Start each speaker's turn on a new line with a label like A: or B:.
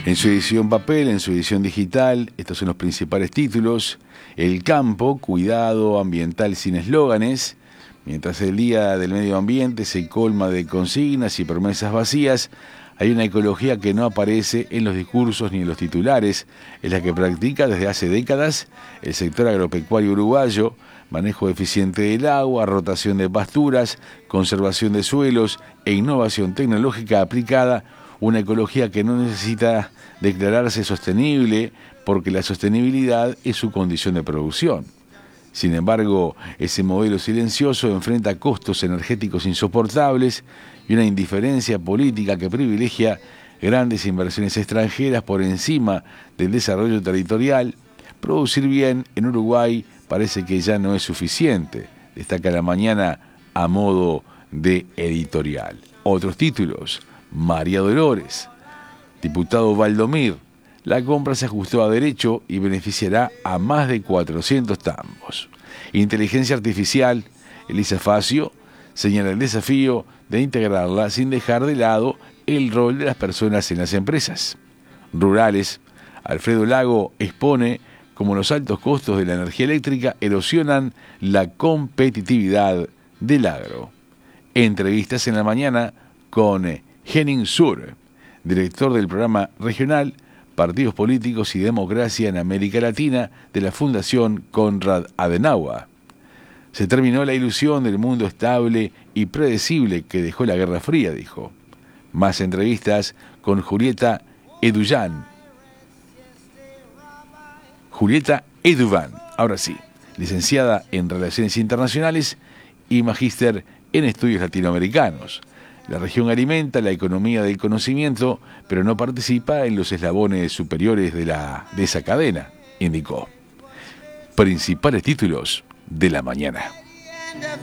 A: En su edición papel, en su edición digital, estos son los principales títulos. El campo, cuidado ambiental sin eslóganes. Mientras el Día del Medio Ambiente se colma de consignas y promesas vacías, hay una ecología que no aparece en los discursos ni en los titulares. Es la que practica desde hace décadas el sector agropecuario uruguayo: manejo eficiente del agua, rotación de pasturas, conservación de suelos e innovación tecnológica aplicada. Una ecología que no necesita declararse sostenible porque la sostenibilidad es su condición de producción. Sin embargo, ese modelo silencioso enfrenta costos energéticos insoportables y una indiferencia política que privilegia grandes inversiones extranjeras por encima del desarrollo territorial. Producir bien en Uruguay parece que ya no es suficiente, destaca La Mañana a modo de editorial. Otros títulos: María Dolores, diputado Valdomir, la compra se ajustó a derecho y beneficiará a más de 400 tambos. Inteligencia artificial, Elisa Facio señala el desafío de integrarla sin dejar de lado el rol de las personas en las empresas. Rurales, Alfredo Lago expone cómo los altos costos de la energía eléctrica erosionan la competitividad del agro. Entrevistas en La Mañana con Henning Sur, director del programa regional Partidos Políticos y Democracia en América Latina de la Fundación Konrad Adenauer. Se terminó la ilusión del mundo estable y predecible que dejó la Guerra Fría, dijo. Más entrevistas con Julieta Eduvan. Julieta Eduvan, ahora sí, licenciada en Relaciones Internacionales y magíster en Estudios Latinoamericanos. La región alimenta la economía del conocimiento, pero no participa en los eslabones superiores de esa cadena, indicó. Principales títulos de La Mañana.